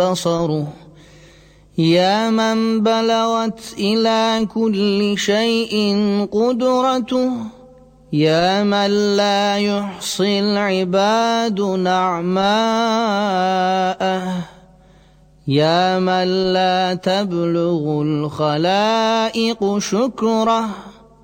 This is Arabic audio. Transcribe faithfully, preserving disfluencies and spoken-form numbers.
بصره، يا من بلغت إلى كل شيء قدرته، يا من لا يحصي العباد نعماءه، يا من لا تبلغ الخلائق شكره.